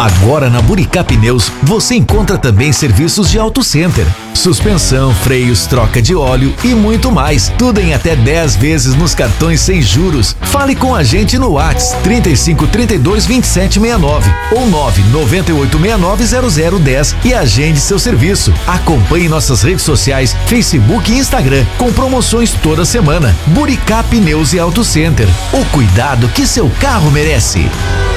Agora na Buricá Pneus você encontra também serviços de auto center, suspensão, freios, troca de óleo e muito mais. Tudo em até 10 vezes nos cartões sem juros. Fale com a gente no WhatsApp 35 32 27 69 ou 9 98 69 0010 e agende seu serviço. Acompanhe nossas redes sociais, Facebook e Instagram, com promoções toda semana. Buricá Pneus e Auto Center. O cuidado que seu carro merece.